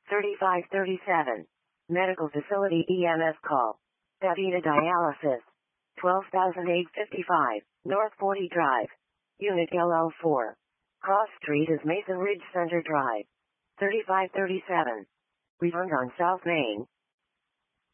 3537. Medical facility EMS call. Davita Dialysis. 12,855. North 40 Drive. Unit LL4. Cross Street is Mason Ridge Center Drive. 3537. Returned on South Main.